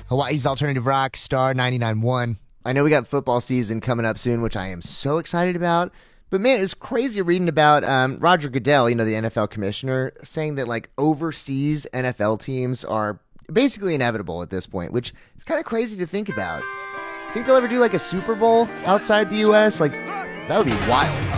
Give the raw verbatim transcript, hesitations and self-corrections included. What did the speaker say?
Hawaii's Alternative Rock, Star ninety-nine point one. I know we got football season coming up soon, which I am so excited about. But man, it's crazy reading about um, Roger Goodell, you know, the N F L commissioner, saying that like overseas N F L teams are basically inevitable at this point, which is kind of crazy to think about. Think they'll ever do like a Super Bowl outside the U S? Like, that would be wild.